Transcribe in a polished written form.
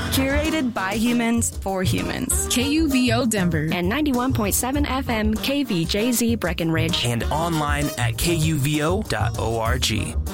Curated by humans for humans. KUVO Denver. And 91.7 FM KVJZ Breckenridge. And online at kuvo.org.